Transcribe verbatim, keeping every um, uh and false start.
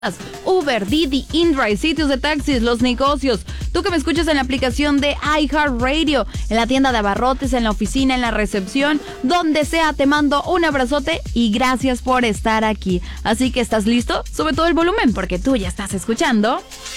Uber, Didi, InDrive, sitios de taxis, los negocios. Tú que me escuchas en la aplicación de iHeartRadio, en la tienda de abarrotes, en la oficina, en la recepción, donde sea, te mando un abrazote y gracias por estar aquí. Así que, ¿estás listo? Sube todo el volumen porque tú ya estás escuchando